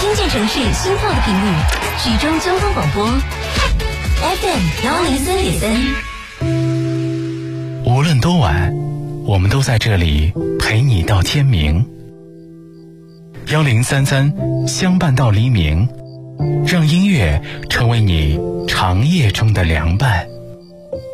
新建城市心跳的频率，徐州交通广播 FM103.3。 无论多晚，我们都在这里陪你到天明。1033相伴到黎明，让音乐成为你长夜中的凉伴。